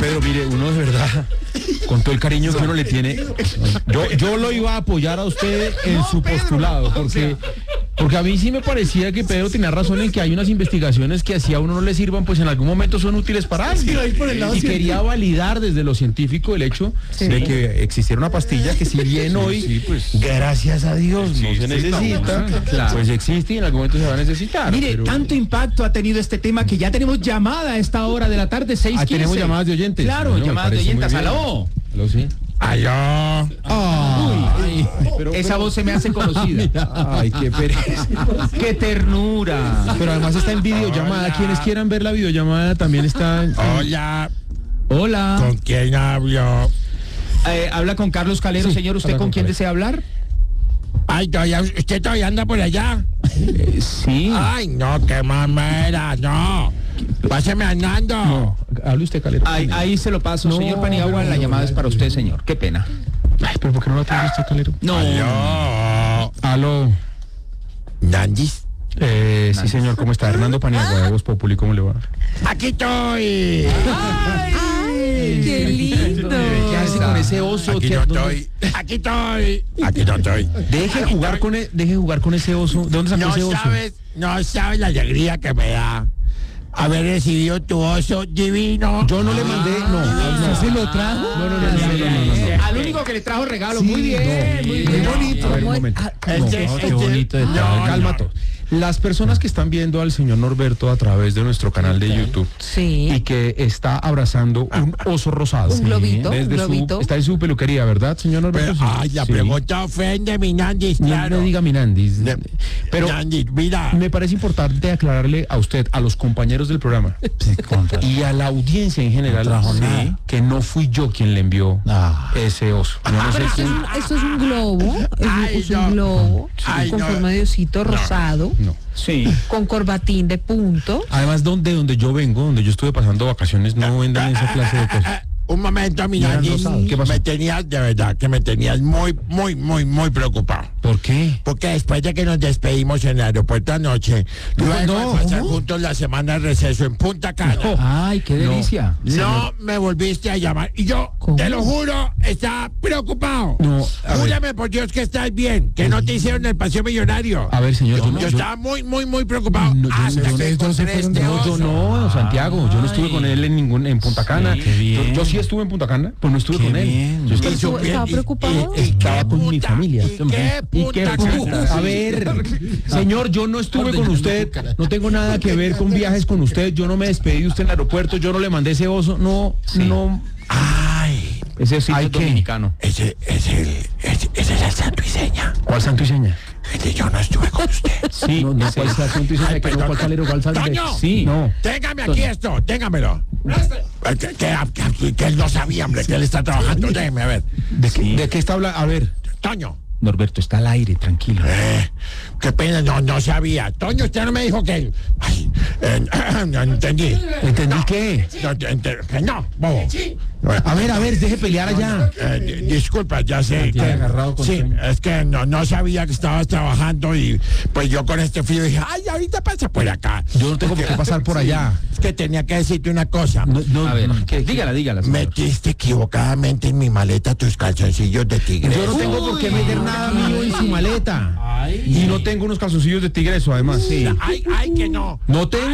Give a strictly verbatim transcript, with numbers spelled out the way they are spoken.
Pedro, mire, uno de verdad, con todo el cariño que uno le tiene, yo, yo lo iba a apoyar a usted en no, su Pedro, postulado, porque, porque a mí sí me parecía que Pedro tenía razón en que hay unas investigaciones que así a uno no le sirvan, pues en algún momento son útiles para alguien. Sí, y quería validar desde lo científico el hecho sí. de que existiera una pastilla que si bien hoy, sí, pues, gracias a Dios, sí, no se necesita, no, claro. pues existe y en algún momento se va a necesitar. Mire, pero... tanto impacto ha tenido este tema que ya tenemos llamada a esta hora de la tarde, seis quince. Ah, tenemos llamadas de oyentes. Claro, no, llamadas de oyentes. ¿Aló? ¿Aló, sí? ¡Aló! Oh, ay, pero, esa pero, voz se me hace conocida. Ay, qué pereza. ¡Qué ternura! Pero además está en videollamada. Hola. Quienes quieran ver la videollamada también está en... Hola. Hola. ¿Con quién hablo? Eh, habla con Carlos Calero. Sí, señor, ¿usted con, con quién desea hablar? Ay, todavía, ¿usted todavía anda por allá? Eh, sí. Ay, no, qué mamera, no. Páseme andando. No, hable usted, Calero. Ahí, ahí se lo paso, no, señor Paniagua, la llamada es para usted, señor. Qué pena. Ay, pero ¿por qué no lo atiende usted, Calero? No. Aló. Aló. ¿Nandis? Eh, sí, señor, ¿cómo está? Hernando Paniagua, de Voz Populi, ¿cómo le va? ¡Aquí estoy! ¡Ay, ay qué lindo! ¿Qué hace con ese oso? Aquí no estoy. Aquí estoy. Aquí no estoy. Deje jugar con e, deje jugar con ese oso. ¿De dónde sacó no ese oso? Sabes, no sabes la alegría que me da haber recibido tu oso divino. Yo no le mandé, no. ¿No se lo trajo? No, no, no, no, no, no, no. Al único que le trajo regalo. Sí, muy bien, no, muy bien. Muy bonito. A ver, un momento. No, este, no, este, qué bonito de no, calma todo. Las personas que están viendo al señor Norberto a través de nuestro canal de YouTube sí. y que está abrazando un oso rosado. Un globito, desde un globito. Su, está en su peluquería, ¿verdad, señor Norberto? Pero, ay, la sí. pregunta ofende, mi Nandis, claro. No le diga mi Nandis. Ne pero Nandis, mira. Me parece importante aclararle a usted, a los compañeros del programa y a la audiencia en general no sí. que no fui yo quien le envió ah. ese oso. No, ah, no sé esto, quién... es un, esto es un globo, es, ay, es un no. globo ay, con no. forma de osito no. rosado. No. Sí. Con corbatín de punto. Además, donde donde yo vengo, donde yo estuve pasando vacaciones, no vendan esa clase de cosas. Un momento, mi Nandis, ¿qué pasó? Me tenías, de verdad, que me tenías muy, muy, muy, muy preocupado. ¿Por qué? Porque después de que nos despedimos en el aeropuerto anoche, luego no, de pasar ¿no? juntos la semana de receso en Punta Cana. No. Ay, qué delicia. No, no me volviste a llamar. Y yo, ¿cómo? Te lo juro, estaba preocupado. No, júrame por Dios que estás bien, que no te hicieron el paseo millonario. A ver, señor. Yo, Yo, no, yo, yo estaba muy, muy, muy preocupado. No, yo, hasta yo, que yo, encontré este no, yo no, Santiago. Yo no estuve con él en ningún en Punta Cana. Sí, yo, yo sí estuve en Punta Cana, pues no estuve qué con él. Bien. Yo estaba, ¿Estaba, estaba preocupado? Y, y, y estaba con mi familia. ¿Y qué ¿Y qué puta? A ver, señor, yo no estuve con usted, no tengo nada que ver con viajes con usted, yo no me despedí de usted en el aeropuerto, yo no le mandé ese oso, no, sí. no. Ay, ese sí es dominicano. Ese es el, ese, ese es el santo y seña. ¿Cuál santo y seña? Que yo no estuve con usted. Sí, no, no, ¿cuál santo y seña? Que no, ¿cuál Calero, cuál santo? Sí, no. Téngame aquí esto, téngamelo. Que, que, que, que él no sabía, hombre, que él está trabajando. Déjeme a ver. ¿De qué, ¿De qué está hablando? A ver. Toño. Norberto, está al aire, tranquilo. Eh, qué pena, no, no sabía. Toño, usted no me dijo que... Ay, eh, no entendí. ¿Entendí no, qué? No, que no, bobo. A ver, a ver, deje pelear allá. Eh, disculpa, ya sé. Que, agarrado con sí, Toño. Es que no, no sabía que estabas trabajando y pues yo con este frío dije, ay, ahorita pasa por acá. Yo no tengo por qué pasar por allá. Es que tenía que decirte una cosa. No, no, a ver, no, ¿qué? dígala, dígala. Señor. Metiste equivocadamente en mi maleta tus calzoncillos de tigre. Yo no tengo Uy, por qué meter nada mío en su maleta. Ay, y no tengo unos calzoncillos de tigre, eso además. Sí. Ay, ay, que no. No tengo.